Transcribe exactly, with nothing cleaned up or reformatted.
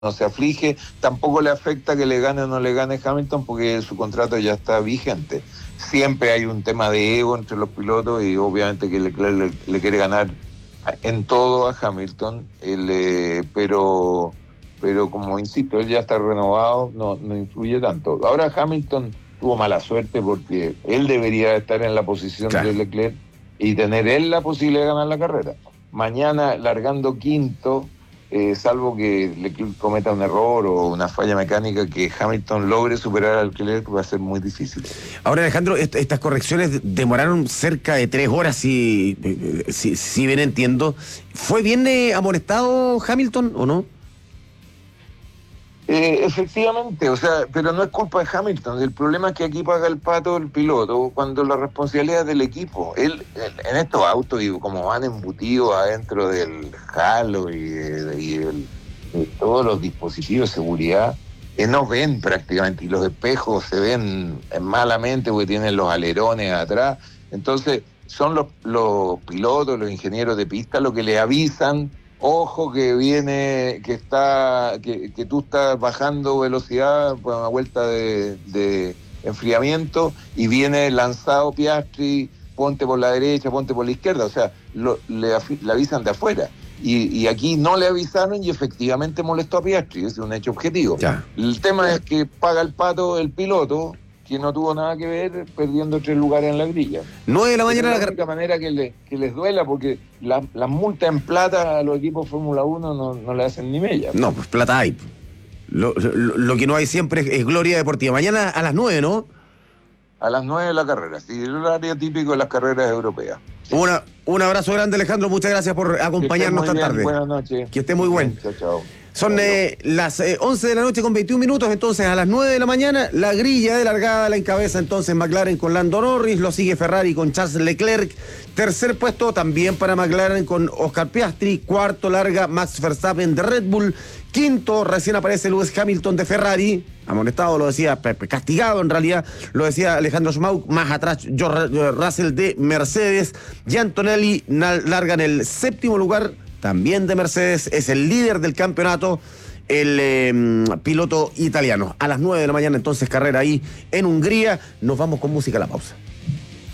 no se aflige, tampoco le afecta que le gane o no le gane Hamilton porque su contrato ya está vigente. Siempre hay un tema de ego entre los pilotos y obviamente que Leclerc le, le quiere ganar en todo a Hamilton, él, eh, pero, pero como insisto, él ya está renovado, no, no influye tanto. Ahora Hamilton tuvo mala suerte porque él debería estar en la posición claro. de Leclerc y tener él la posibilidad de ganar la carrera. Mañana largando quinto, Eh, salvo que Leclerc cometa un error o una falla mecánica, que Hamilton logre superar al Leclerc, va a ser muy difícil. Ahora, Alejandro, est estas correcciones demoraron cerca de tres horas, si, si, si bien entiendo. ¿Fue bien eh, amonestado Hamilton o no? Eh, efectivamente, o sea, pero no es culpa de Hamilton. El problema es que aquí paga el pato el piloto cuando la responsabilidad es del equipo. Él, en estos autos, y como van embutidos adentro del halo y, y el, de todos los dispositivos de seguridad, eh, no ven prácticamente, y los espejos se ven malamente porque tienen los alerones atrás. Entonces, son los, los pilotos, los ingenieros de pista, los que le avisan: ojo que viene, que está, que, que tú estás bajando velocidad por una vuelta de, de enfriamiento y viene lanzado Piastri, ponte por la derecha, ponte por la izquierda. O sea, lo, le, le avisan de afuera. Y, y aquí no le avisaron y efectivamente molestó a Piastri, es un hecho objetivo. Ya. El tema es que paga el pato el piloto, que no tuvo nada que ver, perdiendo tres lugares en la grilla. nueve de la mañana. Es la única manera que, le, que les duela, porque las la multas en plata a los equipos Fórmula uno no, no le hacen ni mella. No, pues plata hay. Lo, lo, lo que no hay siempre es, es gloria deportiva. Mañana a las nueve, ¿no? A las nueve de la carrera, sí, el horario típico de las carreras europeas. Sí. Una, un abrazo grande, Alejandro, muchas gracias por acompañarnos esta tarde. Buenas noches. Que esté muy bueno. Chao, chao. Son eh, las eh, once de la noche con veintiún minutos, entonces a las nueve de la mañana la grilla de largada la encabeza entonces McLaren con Lando Norris, lo sigue Ferrari con Charles Leclerc, tercer puesto también para McLaren con Oscar Piastri, cuarto larga Max Verstappen de Red Bull, quinto recién aparece Lewis Hamilton de Ferrari, amonestado lo decía, castigado en realidad, lo decía Alejandro Schmauk, más atrás George Russell de Mercedes, y Antonelli larga en el séptimo lugar, también de Mercedes, es el líder del campeonato, el eh, piloto italiano. A las nueve de la mañana entonces carrera ahí en Hungría. Nos vamos con música a la pausa.